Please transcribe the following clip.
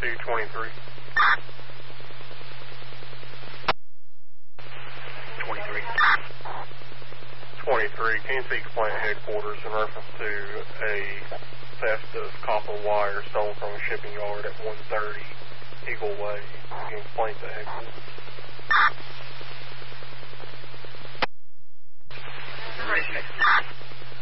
23. 23, Kansas City Plant Headquarters in reference to a theft of copper wire stolen from a shipping yard at 130 Eagle Way. You can complain to headquarters. Right.